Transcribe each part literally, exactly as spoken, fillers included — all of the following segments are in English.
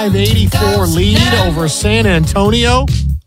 eighty-four lead over San Antonio.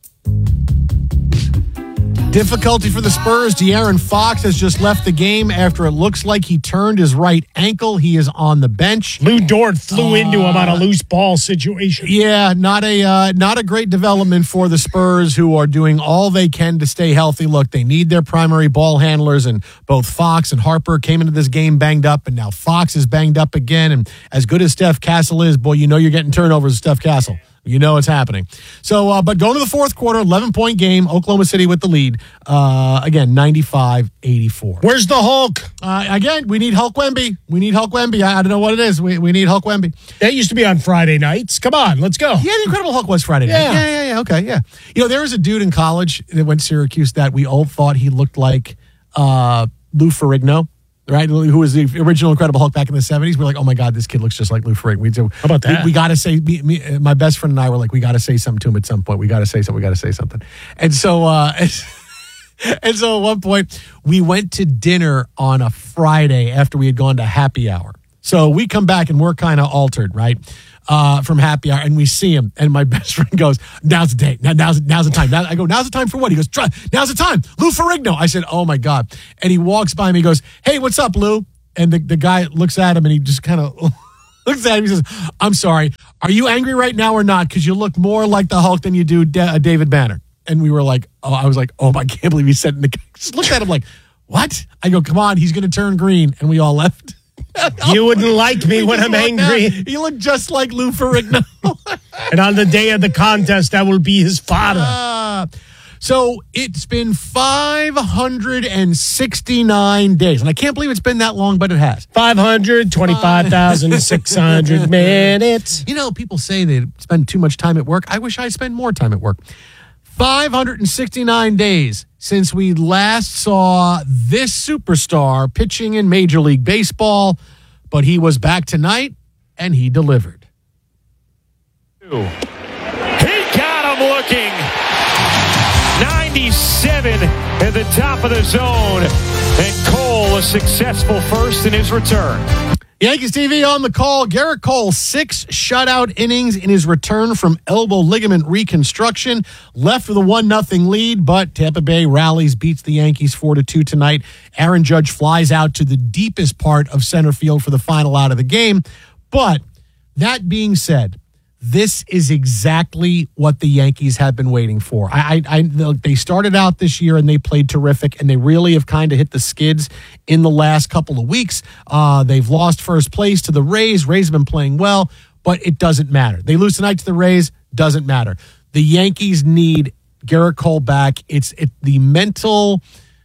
Difficulty for the Spurs. De'Aaron Fox has just left the game after it looks like he turned his right ankle. He is on the bench. Lou Dort flew uh, into him on a loose ball situation. Yeah, not a uh, not a great development for the Spurs, who are doing all they can to stay healthy. Look, they need their primary ball handlers, and both Fox and Harper came into this game banged up, and now Fox is banged up again. And as good as Steph Castle is, boy, you know you're getting turnovers with Steph Castle. You know it's happening. So, uh, but going to the fourth quarter, eleven-point game, Oklahoma City with the lead. Uh, again, ninety-five eighty-four. Where's the Hulk? Uh, again, we need Hulk Wemby. We need Hulk Wemby. I, I don't know what it is. We we need Hulk Wemby. That used to be on Friday nights. Come on, let's go. Yeah, the Incredible Hulk was Friday night. Yeah, yeah, yeah. yeah okay, yeah. You know, there was a dude in college that went to Syracuse that we all thought he looked like uh, Lou Ferrigno. Right, who was the original Incredible Hulk back in the seventies? We're like, oh my God, this kid looks just like Lou Ferrigno. We do. How about that? We, we got to say, me, me, my best friend and I were like, we got to say something to him at some point. We got to say something. We got to say something. And so, uh, and so at one point, we went to dinner on a Friday after we had gone to happy hour. So we come back and we're kind of altered, right? Uh, from happy hour, and we see him, and my best friend goes, now's the day. Now, now's, now's the time. Now, I go, now's the time for what? He goes, now's the time. Lou Ferrigno. I said, oh my God. And he walks by me, he goes, hey, what's up, Lou? And the, the guy looks at him, and he just kind of looks at him. He says, I'm sorry. Are you angry right now or not? Because you look more like the Hulk than you do D- uh, David Banner. And we were like, oh, I was like, oh, I can't believe he said it. And the guy just looked at him like, what? I go, come on, he's going to turn green. And we all left. You wouldn't like me when I'm angry. He looked just like Lou Ferrigno. And on the day of the contest, I will be his father. Uh, so it's been five hundred sixty-nine days. And I can't believe it's been that long, but it has. five hundred twenty-five thousand six hundred minutes. You know, people say they spend too much time at work. I wish I spent more time at work. five hundred sixty-nine days since we last saw this superstar pitching in Major League Baseball, but he was back tonight, and he delivered. He got him looking. ninety-seven at the top of the zone, and Cole a successful first in his return. Yankees T V on the call. Gerrit Cole, six shutout innings in his return from elbow ligament reconstruction. Left with a one nothing lead, but Tampa Bay rallies, beats the Yankees four to two tonight. Aaron Judge flies out to the deepest part of center field for the final out of the game. But that being said, this is exactly what the Yankees have been waiting for. I, I, I they started out this year and they played terrific, and they really have kind of hit the skids in the last couple of weeks. Uh, they've lost first place to the Rays. Rays have been playing well, but it doesn't matter. They lose tonight to the Rays, doesn't matter. The Yankees need Gerrit Cole back. It's it, the mental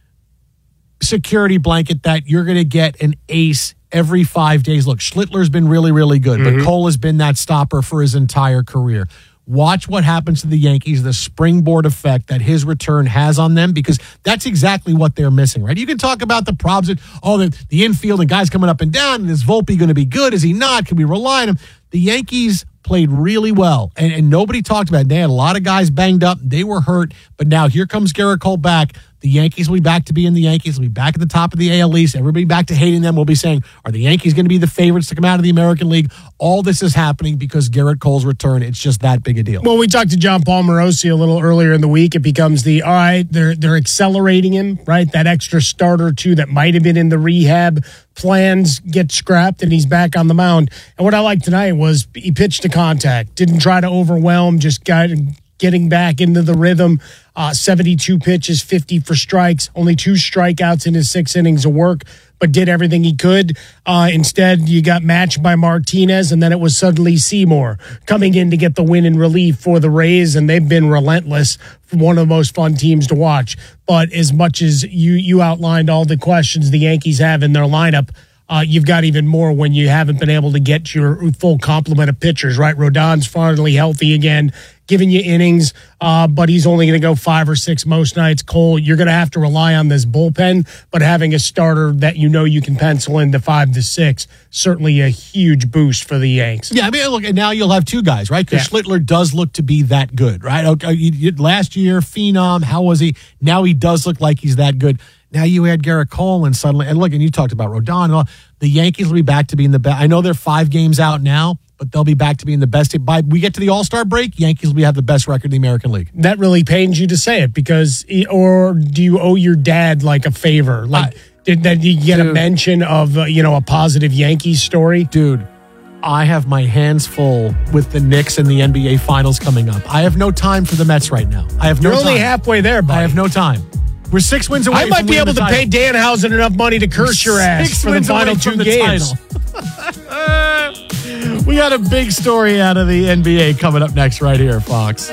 security blanket that you're going to get an ace every five days. Look, Schlittler's been really, really good, mm-hmm. but Cole has been that stopper for his entire career. Watch what happens to the Yankees, the springboard effect that his return has on them, because that's exactly what they're missing, right? You can talk about the problems, oh, the, the infield and guys coming up and down, and is Volpe going to be good? Is he not? Can we rely on him? The Yankees played really well, and, and nobody talked about it. They had a lot of guys banged up. They were hurt, but now here comes Gerrit Cole back. The Yankees will be back to being the Yankees. They'll be back at the top of the A L East. Everybody back to hating them. We'll be saying, are the Yankees going to be the favorites to come out of the American League? All this is happening because Gerrit Cole's return. It's just that big a deal. Well, we talked to John Paul Morosi a little earlier in the week. It becomes the, all right, they're, they're accelerating him, right? That extra start or two that might have been in the rehab plans get scrapped, and he's back on the mound. And what I liked tonight was he pitched to contact, didn't try to overwhelm, just got getting back into the rhythm. Uh, seventy-two pitches, fifty for strikes, only two strikeouts in his six innings of work, but did everything he could. Uh, instead, you got matched by Martinez, and then it was suddenly Seymour coming in to get the win in relief for the Rays, and they've been relentless. One of the most fun teams to watch. But as much as you, you outlined all the questions the Yankees have in their lineup, Uh, you've got even more when you haven't been able to get your full complement of pitchers, right? Rodon's finally healthy again, giving you innings, uh, but he's only going to go five or six most nights. Cole, you're going to have to rely on this bullpen, but having a starter that you know you can pencil into five to six, certainly a huge boost for the Yanks. Yeah, I mean, look, and now you'll have two guys, right? Because yeah. Schlittler does look to be that good, right? Okay, you, you, last year, phenom, how was he? Now he does look like he's that good. Now you add Gerrit Cole, and suddenly, and look, and you talked about Rodon. The Yankees will be back to being the best. I know they're five games out now, but they'll be back to being the best. By we get to the All-Star break, Yankees will have the best record in the American League. That really pains you to say it because, or do you owe your dad like a favor? Like, I, did that you get dude, a mention of uh, you know a positive Yankees story, dude? I have my hands full with the Knicks and the N B A Finals coming up. I have no time for the Mets right now. I have no. You're time. only halfway there, buddy. I have no time. We're six wins away. I might from be able to the pay Danhausen enough money to curse your ass six for the final two the games. We got a big story out of the N B A coming up next right here, Fox.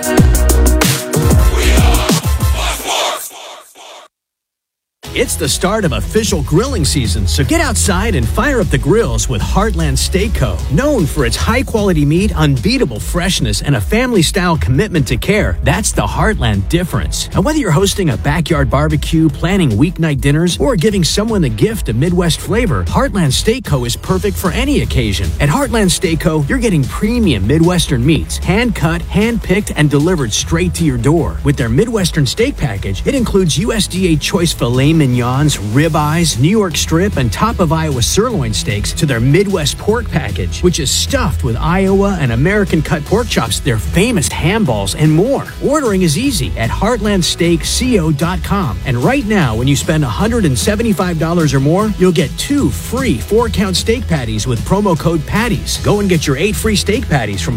It's the start of official grilling season, so get outside and fire up the grills with Heartland Steak Co. Known for its high-quality meat, unbeatable freshness, and a family-style commitment to care, that's the Heartland difference. And whether you're hosting a backyard barbecue, planning weeknight dinners, or giving someone the gift of Midwest flavor, Heartland Steak Co. is perfect for any occasion. At Heartland Steak Co., you're getting premium Midwestern meats, hand-cut, hand-picked, and delivered straight to your door. With their Midwestern steak package, it includes U S D A choice filet mignons, ribeyes, New York strip, and top of Iowa sirloin steaks to their Midwest pork package, which is stuffed with Iowa and American cut pork chops, their famous ham balls, and more. Ordering is easy at heartland steak co dot com. And right now, when you spend one hundred seventy-five dollars or more, you'll get two free four-count steak patties with promo code PATTIES. Go and get your eight free steak patties from